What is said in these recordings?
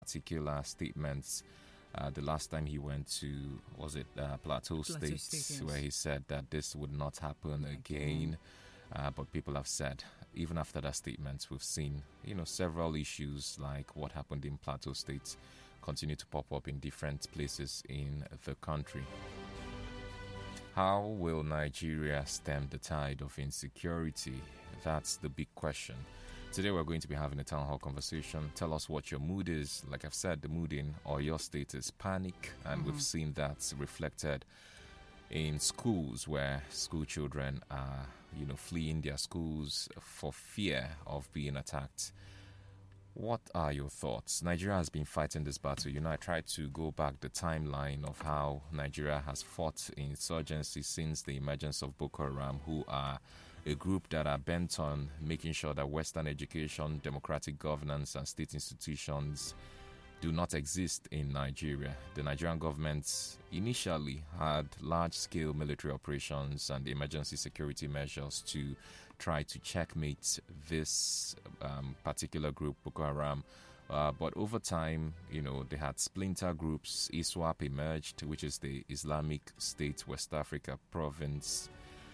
particular statements. The last time he went to, was it Plateau State, State, yes. where he said that this would not happen again. But people have said, even after that statement, we've seen, several issues like what happened in Plateau State continue to pop up in different places in the country. How will Nigeria stem the tide of insecurity? That's the big question. Today we're going to be having a town hall conversation. Tell us what your mood is. Like I've said, the mood in Oyo State is panic, and we've seen that reflected in schools where school children are, fleeing their schools for fear of being attacked. What are your thoughts? Nigeria has been fighting this battle. I tried to go back the timeline of how Nigeria has fought insurgency since the emergence of Boko Haram, who are a group that are bent on making sure that Western education, democratic governance, and state institutions do not exist in Nigeria. The Nigerian government initially had large-scale military operations and emergency security measures to try to checkmate this particular group, Boko Haram. But over time, they had splinter groups. ISWAP emerged, which is the Islamic State West Africa province.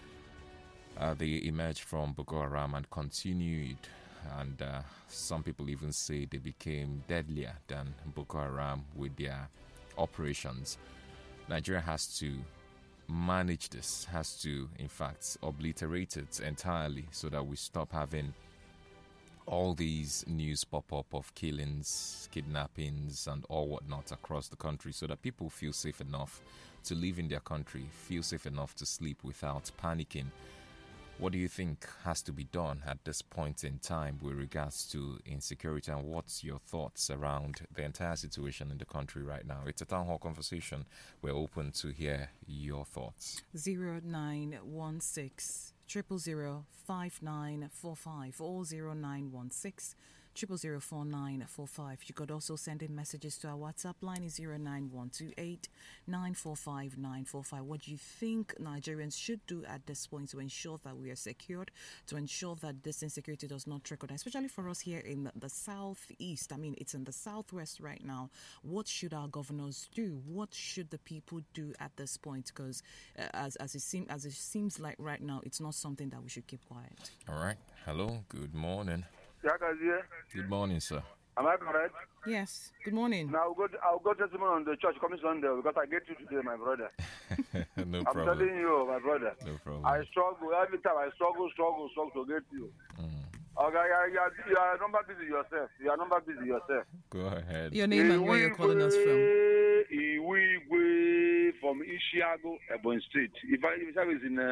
They emerged from Boko Haram and continued. And some people even say they became deadlier than Boko Haram with their operations. Nigeria has to manage this, has to, in fact, obliterate it entirely so that we stop having all these news pop up of killings, kidnappings, and all whatnot across the country, so that people feel safe enough to live in their country, feel safe enough to sleep without panicking. What do you think has to be done at this point in time with regards to insecurity, and what's your thoughts around the entire situation in the country right now? It's a town hall conversation. We're open to hear your thoughts. 0916 000 5945 or 0916 0004945. You could also send in messages to our WhatsApp line is 09128 945 945. What do you think Nigerians should do at this point to ensure that we are secured, to ensure that this insecurity does not trickle down, especially for us here in the southeast? I mean, it's in the southwest right now. What should our governors do? What should the people do at this point? Because as it seems like right now, it's not something that we should keep quiet. All right. Hello. Good morning. Good morning, sir. Am I correct? Yes. Good morning. Now I'll go testimony on the church coming Sunday because I get you today, my brother. No I'm problem. telling you, my brother. No problem. I struggle every time. I struggle to get you. Okay, you are not busy yourself. You are not busy yourself. Go ahead. Your name and where you're calling us from? Iwigwe from Ishiago, Ebony State. If I is in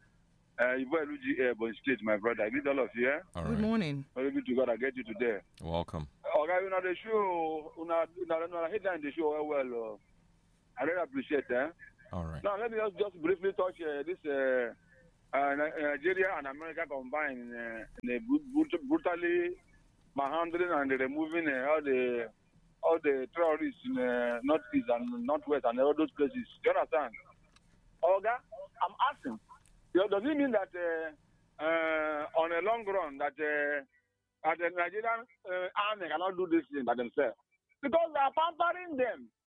Ebony State, my brother. I need all of you. All Good right. morning. Glory be to God, I get you today. Welcome. Okay, the show, headline the show well. I really appreciate that. All right. Now, let me just briefly touch this Nigeria and America combined in a brutally manhandling and removing all the terrorists in northeast and northwest and all those places. Do you understand? Okay, I'm asking. Does it mean that on a long run that the Nigerian army cannot do this thing by themselves? Because they are pampering them.